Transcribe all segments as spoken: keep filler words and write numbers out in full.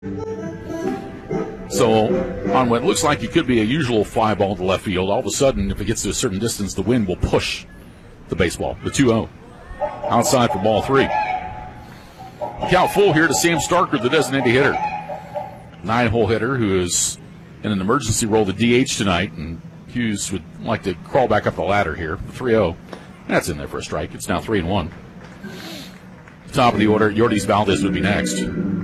So on what looks like it could be a usual fly ball to left field, all of a sudden, if it gets to a certain distance, the wind will push the baseball. The two oh. Outside for ball three. Count full here to Sam Starker, the designated hitter. Nine-hole hitter who is in an emergency role to D H tonight, and Hughes would like to crawl back up the ladder here. three oh. That's in there for a strike. It's now three and one. Top of the order, Yordis Valdez would be next.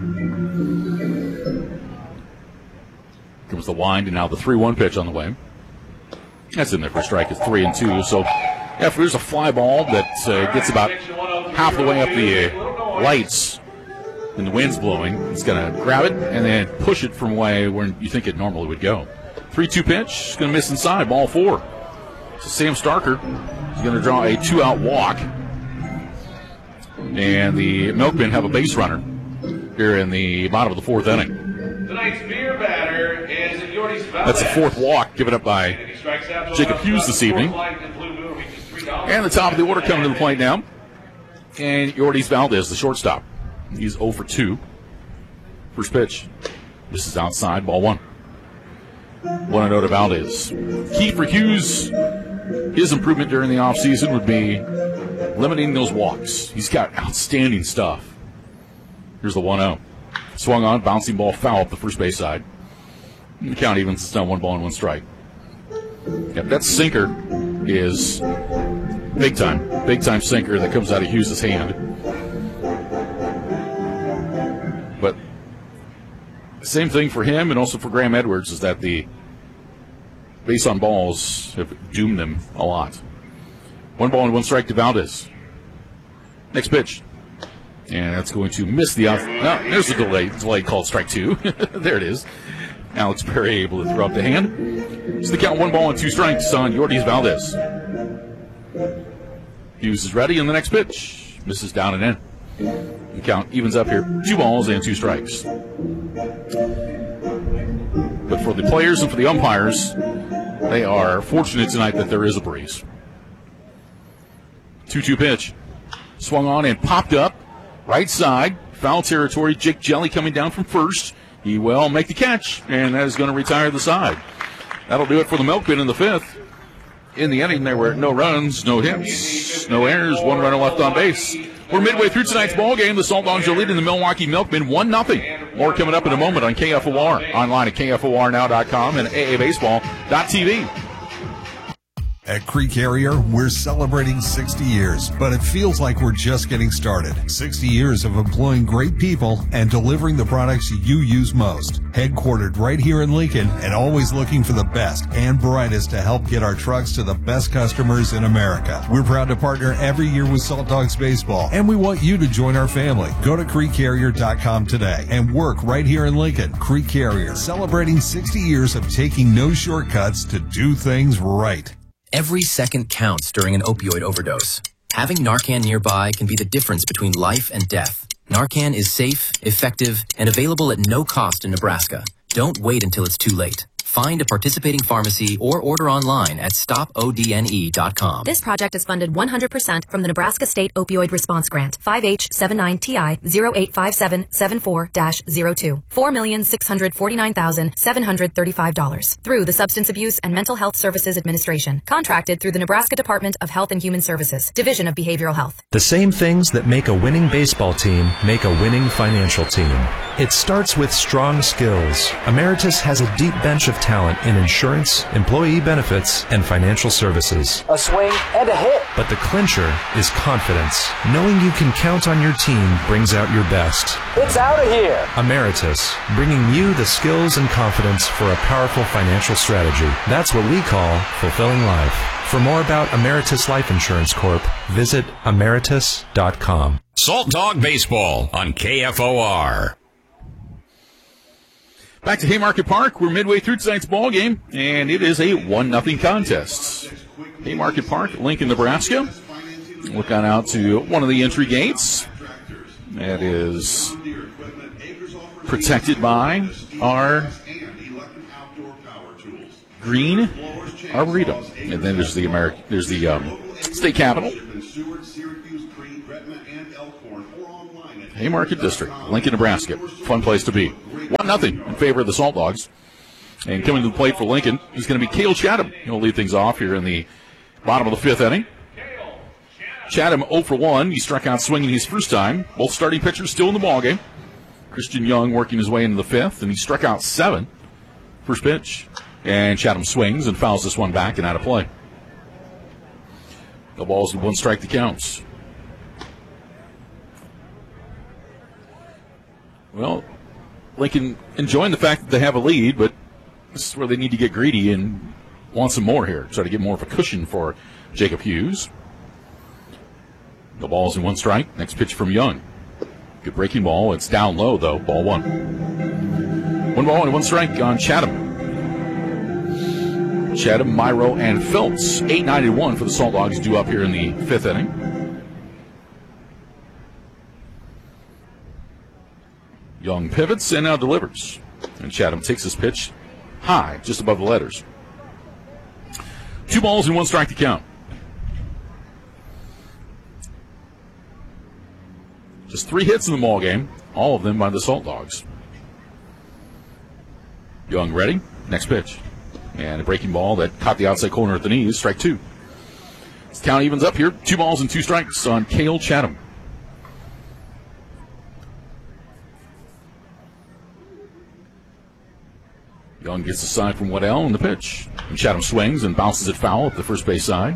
Comes the wind, and now the three one pitch on the way. That's in there for a strike. It's three and two. So if there's a fly ball that uh, gets about half the way up the uh, lights and the wind's blowing, it's going to grab it and then push it from way where you think it normally would go. three two pitch. It's going to miss inside. Ball four. So Sam Starker is going to draw a two-out walk. And the Milkmen have a base runner here in the bottom of the fourth inning. Tonight's beer batter is Yordis Valdez. That's the fourth walk given up by Jacob Hughes this evening. And the top of the order coming to the plate now. And Yordis Valdez, the shortstop. He's oh for two. First pitch. This is outside, ball one. one and oh to Valdez. Key for Hughes, his improvement during the offseason would be limiting those walks. He's got outstanding stuff. Here's the one oh. Swung on, bouncing ball foul up the first base side. The count evens, it's now one ball and one strike. Yep, that sinker is big time. Big time sinker that comes out of Hughes' hand. But same thing for him and also for Graham Edwards is that the base on balls have doomed them a lot. One ball and one strike to Valdez. Next pitch. And that's going to miss the out. No, there's a delay. Delay called strike two. There it is. Alex Perry able to throw up the hand. So the count one ball and two strikes on Yordis Valdez. Hughes is ready, and the next pitch misses down and in. The count evens up here. Two balls and two strikes. But for the players and for the umpires, they are fortunate tonight that there is a breeze. two two pitch. Swung on and popped up. Right side, foul territory. Jake Jelly coming down from first. He will make the catch, and that is going to retire the side. That'll do it for the Milkmen in the fifth. In the inning, there were no runs, no hits, no errors, one runner left on base. We're midway through tonight's ball game. The Salt Dogs are leading the Milwaukee Milkmen one nothing. More coming up in a moment on K F O R, online at K F O R now dot com and A A baseball dot T V. At Creek Carrier, we're celebrating sixty years, but it feels like we're just getting started. sixty years of employing great people and delivering the products you use most. Headquartered right here in Lincoln and always looking for the best and brightest to help get our trucks to the best customers in America. We're proud to partner every year with Salt Dogs Baseball, and we want you to join our family. Go to creek carrier dot com today and work right here in Lincoln. Creek Carrier, celebrating sixty years of taking no shortcuts to do things right. Every second counts during an opioid overdose. Having Narcan nearby can be the difference between life and death. Narcan is safe, effective, and available at no cost in Nebraska. Don't wait until it's too late. Find a participating pharmacy or order online at stop O D N E dot com. This project is funded one hundred percent from the Nebraska State Opioid Response Grant, five H seven nine T I zero eight five seven seven four dash zero two, four million six hundred forty-nine thousand seven hundred thirty-five dollars, through the Substance Abuse and Mental Health Services Administration, contracted through the Nebraska Department of Health and Human Services, Division of Behavioral Health. The same things that make a winning baseball team make a winning financial team. It starts with strong skills. Emeritus has a deep bench of talent in insurance, employee benefits, and financial services. A swing and a hit. But the clincher is confidence. Knowing you can count on your team brings out your best. It's out of here. Emeritus, bringing you the skills and confidence for a powerful financial strategy. That's what we call fulfilling life. For more about Emeritus Life Insurance Corp, visit emeritus dot com. Salt Dog Baseball on K F O R. Back to Haymarket Park. We're midway through tonight's ball game, and it is a one nothing contest. Haymarket Park, Lincoln, Nebraska. Look on out to one of the entry gates. That is protected by our green arboretum. And then there's the American, there's the um, state capitol. Haymarket District, Lincoln, Nebraska. Fun place to be. one nothing in favor of the Salt Dogs. And coming to the plate for Lincoln is going to be Cale Chatham. He'll lead things off here in the bottom of the fifth inning. Chatham oh for one. He struck out swinging his first time. Both starting pitchers still in the ballgame. Christian Young working his way into the fifth, and he struck out seven. First pitch. And Chatham swings and fouls this one back and out of play. No balls and one strike to counts. Well, Lincoln enjoying the fact that they have a lead, but this is where they need to get greedy and want some more here. Try to get more of a cushion for Jacob Hughes. No balls and one strike. Next pitch from Young. Good breaking ball. It's down low, though. Ball one. One ball and one strike on Chatham. Chatham, Myro, and Phelps. eight ninety-one for the Salt Dogs due up here in the fifth inning. Young pivots and now delivers. And Chatham takes his pitch high, just above the letters. Two balls and one strike to count. Just three hits in the ball game, all of them by the Salt Dogs. Young ready. Next pitch. And a breaking ball that caught the outside corner at the knees. Strike two. This count evens up here. Two balls and two strikes on Cale Chatham. Young gets the side from Waddell on the pitch. And Chatham swings and bounces it foul up the first base side.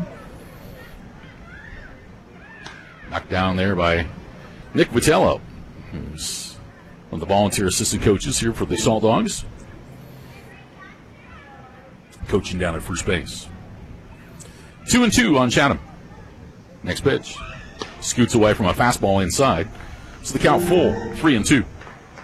Knocked down there by Nick Vitello, who's one of the volunteer assistant coaches here for the Salt Dogs. Coaching down at first base. Two and two on Chatham. Next pitch. Scoots away from a fastball inside. So the count full, three and two.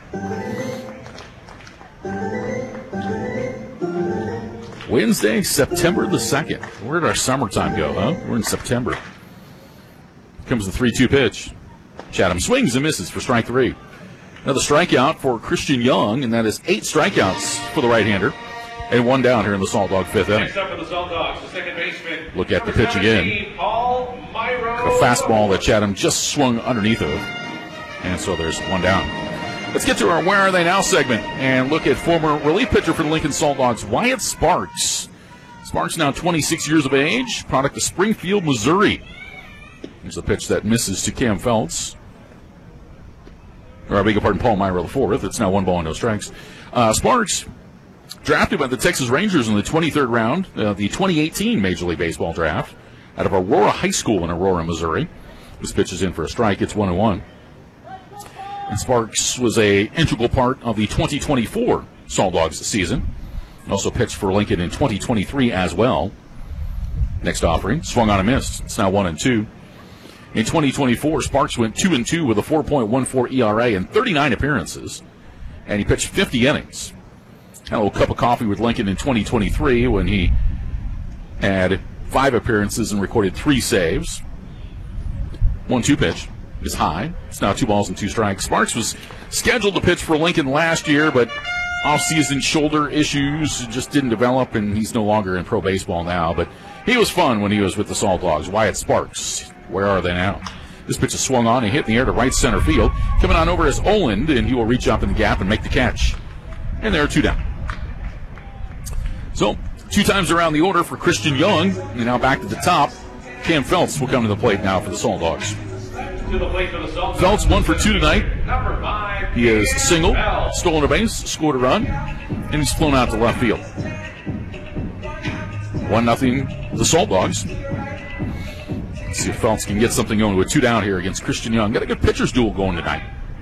Wednesday, September the second. Where did our summertime go, huh? We're in September. Here comes the three two pitch. Chatham swings and misses for strike three. Another strikeout for Christian Young, and that is eight strikeouts for the right-hander. And one down here in the Salt Dog fifth inning. Next up for the Salt Dogs, the second baseman. Look at the pitch again. Paul Myro. A fastball that Chatham just swung underneath of. And so there's one down. Let's get to our Where Are They Now segment and look at former relief pitcher for the Lincoln Salt Dogs, Wyatt Sparks. Sparks now twenty-six years of age, product of Springfield, Missouri. Here's the pitch that misses to Cam Phelps. Or I beg your pardon, Paul Myro the fourth. It's now one ball and no strikes. Uh, Sparks, drafted by the Texas Rangers in the twenty-third round, uh, the twenty eighteen Major League Baseball draft, out of Aurora High School in Aurora, Missouri. This pitch is in for a strike. It's one and one. And Sparks was a integral part of the twenty twenty-four Salt Dogs season. Also pitched for Lincoln in twenty twenty-three as well. Next offering, swung on a miss. It's now one and two. In twenty twenty-four, Sparks went two and two with a four point one four E R A and thirty-nine appearances, and he pitched fifty innings. Had a little cup of coffee with Lincoln in twenty twenty-three when he had five appearances and recorded three saves. one two pitch is high. It's now two balls and two strikes. Sparks was scheduled to pitch for Lincoln last year, but off-season shoulder issues just didn't develop, and he's no longer in pro baseball now. But he was fun when he was with the Salt Dogs. Wyatt Sparks, where are they now? This pitch is swung on and hit in the air to right center field. Coming on over is Oland, and he will reach up in the gap and make the catch. And there are two down. So, two times around the order for Christian Young, and now back to the top. Cam Phelps will come to the plate now for the Salt Dogs. To the plate for the Salt Dogs. Phelps one for two tonight. Number five. He is single, stolen a base, scored a run, and he's flown out to left field. One nothing the Salt Dogs. Let's see if Phelps can get something going with two down here against Christian Young. Got a good pitcher's duel going tonight.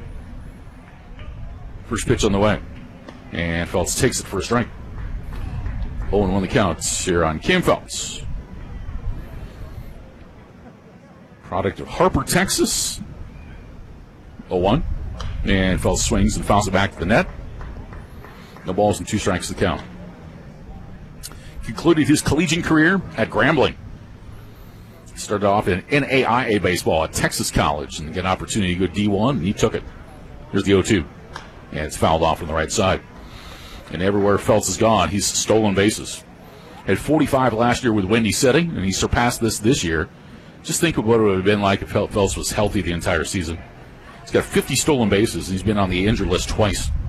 First pitch on the way. And Phelps takes it for a strike. oh and one the counts here on Cam Phelps. Product of Harper, Texas. oh one. And Phelps swings and fouls it back to the net. No balls and two strikes to count. Concluded his collegiate career at Grambling. Started off in N A I A baseball at Texas College and got an opportunity to go D one, and he took it. Here's the oh two. And it's fouled off on the right side. And everywhere Phelps has gone, he's stolen bases. Had forty-five last year with Windy City, and he surpassed this this year. Just think of what it would have been like if Phelps was healthy the entire season. He's got fifty stolen bases. He's been on the injured list twice.